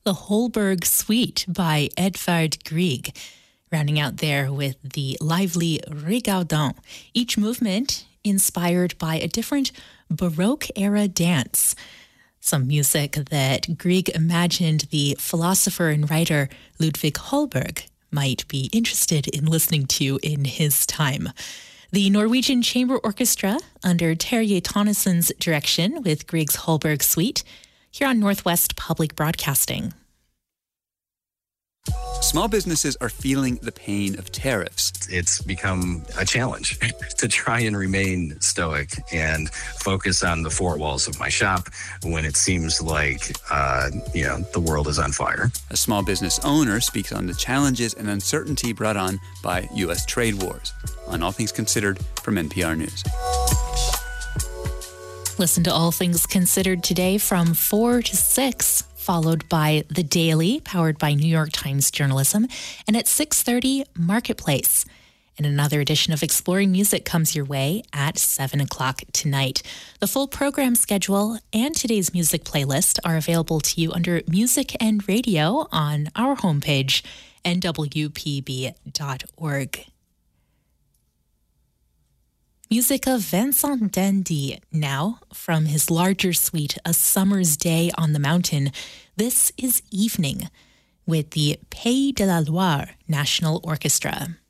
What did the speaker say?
the Holberg Suite by Edvard Grieg. Rounding out there with the lively Rigaudon, each movement inspired by a different Baroque-era dance. Some music that Grieg imagined the philosopher and writer Ludwig Holberg might be interested in listening to in his time. The Norwegian Chamber Orchestra, under Terje Tonneson's direction with Grieg's Holberg Suite, here on Northwest Public Broadcasting. Small businesses are feeling the pain of tariffs. It's become a challenge to try and remain stoic and focus on the four walls of my shop when it seems like, the world is on fire. A small business owner speaks on the challenges and uncertainty brought on by U.S. trade wars. On All Things Considered from NPR News. Listen to All Things Considered today from 4 to 6. Followed by The Daily, powered by New York Times Journalism, and at 6:30, Marketplace. And another edition of Exploring Music comes your way at 7 o'clock tonight. The full program schedule and today's music playlist are available to you under Music and Radio on our homepage, nwpb.org. Music of Vincent Dendy now, from his larger suite, A Summer's Day on the Mountain. This is Evening with the Pays de la Loire National Orchestra.